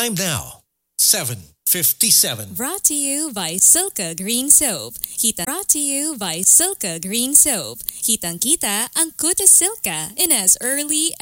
Time now, 7:57. Brought to you by Silka Green Soap. Brought to you by Silka Green Soap. Kitang-kita ang kutis Silka in as early